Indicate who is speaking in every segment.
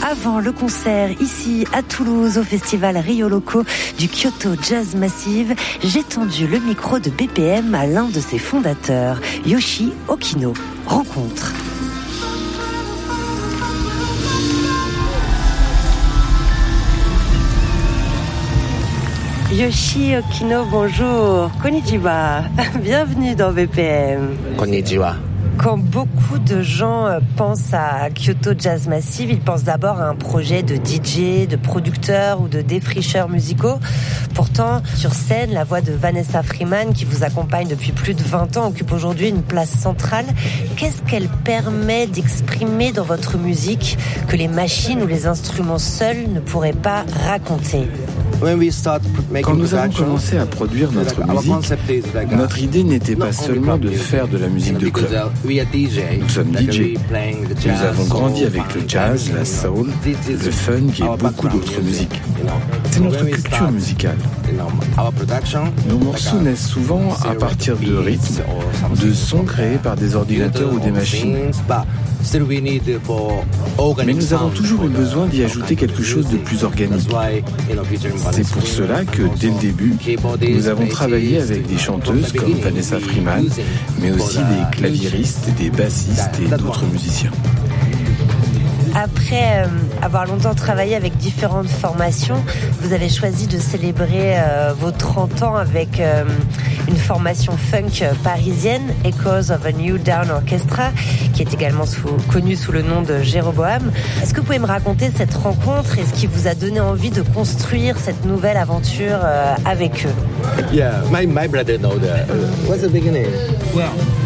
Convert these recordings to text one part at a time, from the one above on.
Speaker 1: avant le concert ici à Toulouse au festival Rio Loco du Kyoto Jazz Massive, j'ai tendu le micro de BPM à l'un de ses fondateurs, Yoshi Okino. Rencontre. Yoshi Okino, bonjour. Konnichiwa. Bienvenue dans BPM.
Speaker 2: Konnichiwa.
Speaker 1: Quand beaucoup de gens pensent à Kyoto Jazz Massive, ils pensent d'abord à un projet de DJ, de producteur ou de défricheurs musicaux. Pourtant, sur scène, la voix de Vanessa Freeman, qui vous accompagne depuis plus de 20 ans, occupe aujourd'hui une place centrale. Qu'est-ce qu'elle permet d'exprimer dans votre musique que les machines ou les instruments seuls ne pourraient pas raconter ?
Speaker 3: Quand nous avons commencé à produire notre musique, notre idée n'était pas seulement de faire de la musique de club. Nous sommes DJ. Nous avons grandi avec le jazz, la soul, le funk et beaucoup d'autres musiques. C'est notre culture musicale. Nos morceaux naissent souvent à partir de rythmes, de sons créés par des ordinateurs ou des machines. Mais nous avons toujours eu besoin d'y ajouter quelque chose de plus organique. C'est pour cela que, dès le début, nous avons travaillé avec des chanteuses comme Vanessa Freeman, mais aussi des claviéristes, des bassistes et d'autres musiciens.
Speaker 1: Après avoir longtemps travaillé avec différentes formations, vous avez choisi de célébrer vos 30 ans avec une formation funk parisienne, Echoes of a New Dawn Orchestra, qui est également connue sous le nom de Jéroboam. Est-ce que vous pouvez me raconter cette rencontre et ce qui vous a donné envie de construire cette nouvelle aventure avec eux?
Speaker 2: Yeah, my brother know that. What's the beginning?
Speaker 4: Well.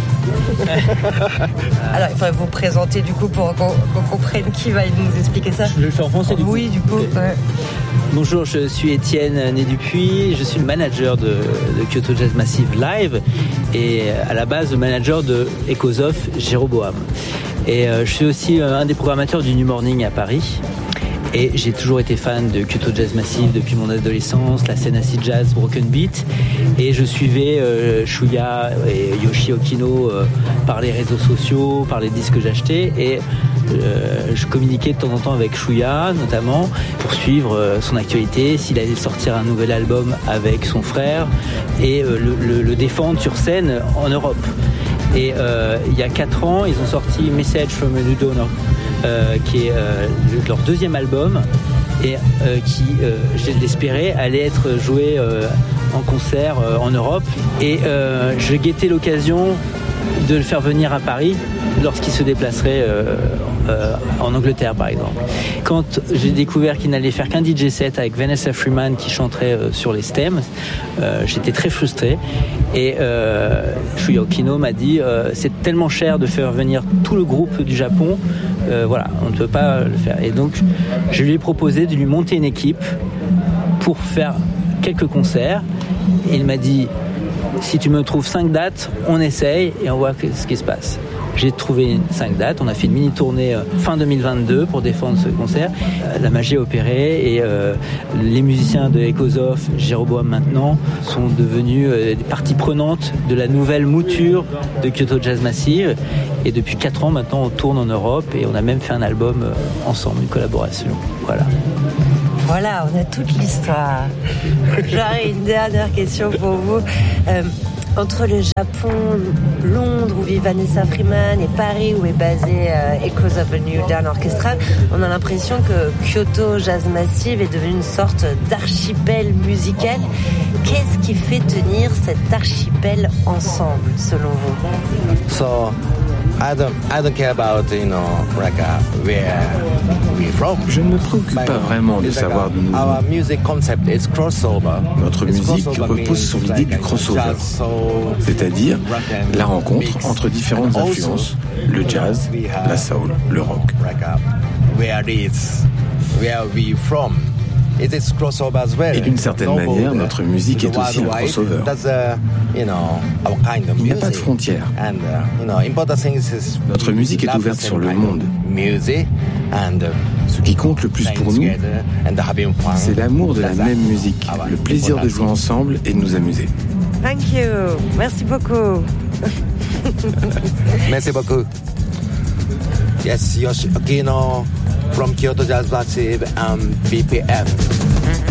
Speaker 1: Alors, il faudrait vous présenter du coup pour qu'on comprenne qui va nous expliquer ça.
Speaker 4: Je vais le faire en français du coup.
Speaker 1: Oui, du coup.
Speaker 4: Okay.
Speaker 1: Ouais.
Speaker 4: Bonjour, je suis Étienne Né-Dupuis, je suis le manager de Kyoto Jazz Massive Live et à la base le manager de Echoes of Jéroboam. Et je suis aussi un des programmateurs du New Morning à Paris. Et j'ai toujours été fan de Kyoto Jazz Massive depuis mon adolescence, la scène acid jazz, broken beat. Et je suivais Shuya et Yoshi Okino par les réseaux sociaux, par les disques que j'achetais. Et je communiquais de temps en temps avec Shuya, notamment, pour suivre son actualité, s'il allait sortir un nouvel album avec son frère et le défendre sur scène en Europe. Et il y a 4 ans, ils ont sorti Message from a New Dawn, qui est leur deuxième album et qui, je l'espérais, allait être joué en concert en Europe. Et je guettais l'occasion de le faire venir à Paris lorsqu'il se déplacerait en Angleterre, par exemple. Quand j'ai découvert qu'il n'allait faire qu'un DJ set avec Vanessa Freeman qui chanterait sur les stems, j'étais très frustré. Et Shuya Okino m'a dit c'est tellement cher de faire venir tout le groupe du Japon, voilà, on ne peut pas le faire. Et donc, je lui ai proposé de lui monter une équipe pour faire quelques concerts. Et il m'a dit si tu me trouves 5 dates, on essaye et on voit ce qui se passe. J'ai trouvé 5 dates, on a fait une mini-tournée fin 2022 pour défendre ce concert. La magie a opéré et les musiciens de Echoes of Jéroboam maintenant sont devenus des parties prenantes de la nouvelle mouture de Kyoto Jazz Massive. Et depuis 4 ans maintenant, on tourne en Europe et on a même fait un album ensemble, une collaboration. Voilà.
Speaker 1: Voilà, on a toute l'histoire. J'aurais une dernière question pour vous. Entre le Japon, Londres où vit Vanessa Freeman et Paris où est basé Echoes of a New Dawn Orchestra, on a l'impression que Kyoto Jazz Massive est devenu une sorte d'archipel musical. Qu'est-ce qui fait tenir cet archipel ensemble, selon vous?
Speaker 2: So, I don't care about, where we're from.
Speaker 3: Je ne me préoccupe pas vraiment de savoir d'où nous venons. Notre musique repose sur l'idée du crossover, c'est-à-dire la rencontre entre différentes influences, le jazz, la soul, le rock. Et d'une certaine manière, notre musique est aussi un crossover. Il n'y a pas de frontières. Notre musique est ouverte sur le monde. Ce qui compte le plus pour nous, c'est l'amour de la même musique, le plaisir de jouer ensemble et de nous amuser.
Speaker 1: Thank you. Merci beaucoup.
Speaker 2: Merci beaucoup. Yes, Yoshi Okino from Kyoto Jazz Massive and BPM.